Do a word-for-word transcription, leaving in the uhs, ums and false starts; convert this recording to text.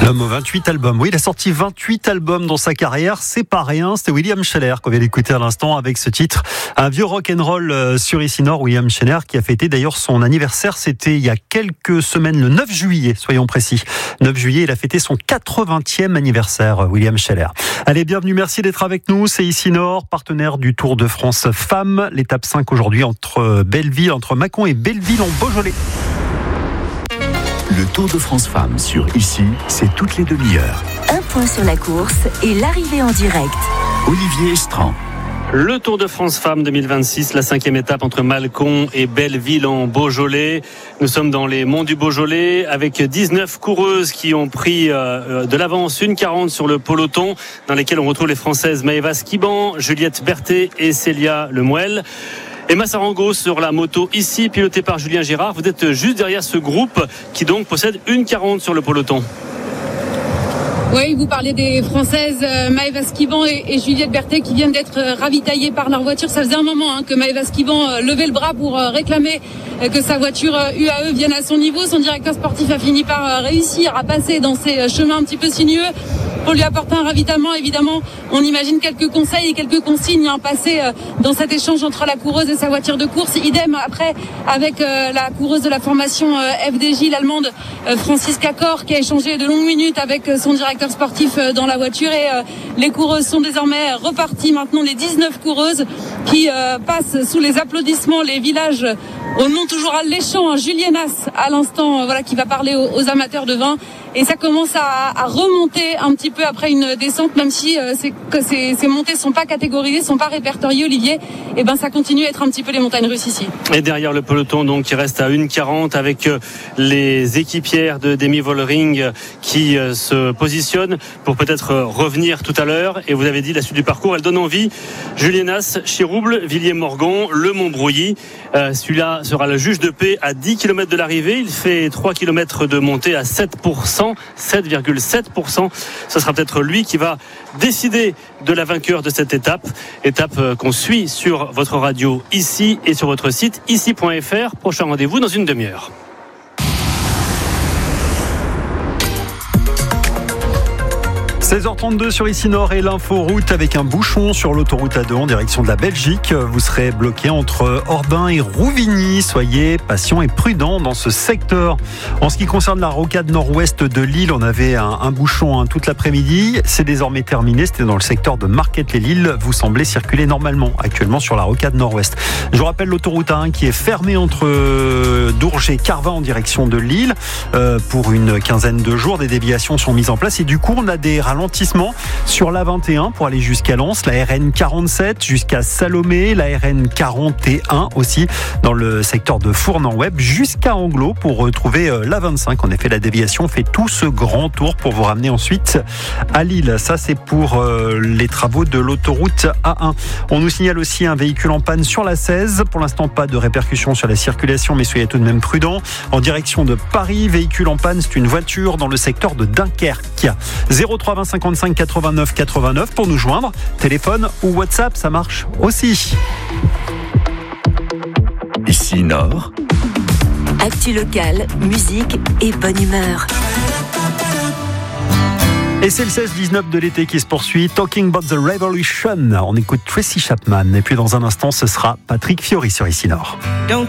L'homme aux vingt-huit albums. Oui, il a sorti vingt-huit albums dans sa carrière. C'est pas rien. C'était William Scheller qu'on vient d'écouter à l'instant avec ce titre. Un vieux rock'n'roll sur ici Nord. William Scheller qui a fêté d'ailleurs son anniversaire. C'était il y a quelques semaines, le neuf juillet, soyons précis. neuf juillet, il a fêté son quatre-vingtième anniversaire, William Scheller. Allez, bienvenue. Merci d'être avec nous. C'est ici Nord, partenaire du Tour de France Femmes. L'étape cinq aujourd'hui entre Belleville, entre Mâcon et Belleville en Beaujolais. Le Tour de France Femmes sur Ici, c'est toutes les demi-heures. Un point sur la course et l'arrivée en direct. Olivier Estran. Le Tour de France Femmes deux mille vingt-six, la cinquième étape entre Mâcon et Belleville en Beaujolais. Nous sommes dans les monts du Beaujolais avec dix-neuf coureuses qui ont pris de l'avance, une quarante sur le peloton, dans lesquelles on retrouve les Françaises Maëva Skiban, Juliette Berthet et Célia Lemuel. Emma Sarango sur la moto ici, pilotée par Julien Girard. Vous êtes juste derrière ce groupe qui donc possède une quarante sur le peloton. Oui, vous parlez des Françaises euh, Maëva Skiban et, et Juliette Berthet qui viennent d'être euh, ravitaillées par leur voiture. Ça faisait un moment hein, que Maëva Skiban euh, levait le bras pour euh, réclamer euh, que sa voiture euh, U A E vienne à son niveau. Son directeur sportif a fini par euh, réussir à passer dans ces euh, chemins un petit peu sinueux pour lui apporter un ravitaillement. Évidemment, on imagine quelques conseils et quelques consignes hein, passées euh, dans cet échange entre la coureuse et sa voiture de course. Idem après avec euh, la coureuse de la formation euh, F D J, l'allemande euh, Franziska Kor, qui a échangé de longues minutes avec euh, son directeur sportif dans la voiture et euh, les coureuses sont désormais reparties. Maintenant les dix-neuf coureuses qui euh, passent sous les applaudissements les villages au nom toujours alléchant, hein, Julienas à l'instant, euh, voilà, qui va parler aux, aux amateurs de vin. Et ça commence à, à remonter un petit peu après une descente, même si euh, ces, ces, ces montées sont pas catégorisées, sont pas répertoriées, Olivier. Et ben ça continue à être un petit peu les montagnes russes ici. Et derrière le peloton, donc, qui reste à une quarante avec euh, les équipières de Demi Vollering qui euh, se positionnent pour peut-être euh, revenir tout à l'heure. Et vous avez dit la suite du parcours, elle donne envie. Julienas, Chirouble, Villiers-Morgon, Le Montbrouilly. Euh, celui-là sera le juge de paix à dix kilomètres de l'arrivée. Il fait trois kilomètres de montée à sept pour cent. sept virgule sept pour cent. Ce sera peut-être lui qui va décider de la vainqueur de cette étape. Étape qu'on suit sur votre radio ici et sur votre site ici point f r. Prochain rendez-vous dans une demi-heure. seize heures trente-deux sur Ici Nord et l'inforoute avec un bouchon sur l'autoroute A deux en direction de la Belgique. Vous serez bloqué entre Orbin et Rouvigny. Soyez patients et prudents dans ce secteur. En ce qui concerne la rocade nord-ouest de Lille, on avait un, un bouchon hein, toute l'après-midi. C'est désormais terminé. C'était dans le secteur de Marquette-les-Lilles. Vous semblez circuler normalement actuellement sur la rocade nord-ouest. Je vous rappelle l'autoroute A un qui est fermée entre Dourges et Carvin en direction de Lille euh, pour une quinzaine de jours. Des déviations sont mises en place et du coup on a des ralentissement sur l'A vingt et un pour aller jusqu'à Lens, la R N quarante-sept jusqu'à Salomé, la R N quarante et un aussi dans le secteur de Fournes-en-Webb jusqu'à Anglo pour retrouver l'A vingt-cinq. En effet, la déviation fait tout ce grand tour pour vous ramener ensuite à Lille. Ça, c'est pour les travaux de l'autoroute A un. On nous signale aussi un véhicule en panne sur la seize. Pour l'instant, pas de répercussions sur la circulation, mais soyez tout de même prudents. En direction de Paris, véhicule en panne, c'est une voiture dans le secteur de Dunkerque. zéro trois vingt cinquante-cinq quatre-vingt-neuf quatre-vingt-neuf pour nous joindre. Téléphone ou WhatsApp, ça marche aussi. Ici Nord. Actu locale, musique et bonne humeur. Et c'est le seize dix-neuf de l'été qui se poursuit. Talking about the Revolution. On écoute Tracy Chapman. Et puis dans un instant, ce sera Patrick Fiori sur Ici Nord.